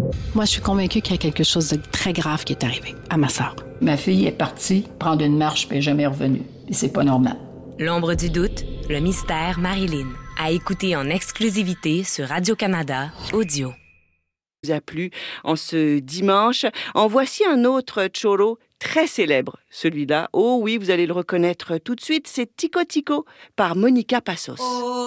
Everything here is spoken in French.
Moi, je suis convaincue qu'il y a quelque chose de très grave qui est arrivé à ma sœur. Ma fille est partie prendre une marche puis elle n'est jamais revenue. Et c'est pas normal. L'ombre du doute, le mystère Marilyn. À écouter en exclusivité sur Radio-Canada Audio. Vous a plu en ce dimanche. En voici un autre choro très célèbre, celui-là. Oh oui, vous allez le reconnaître tout de suite, c'est Tico Tico par Monica Passos.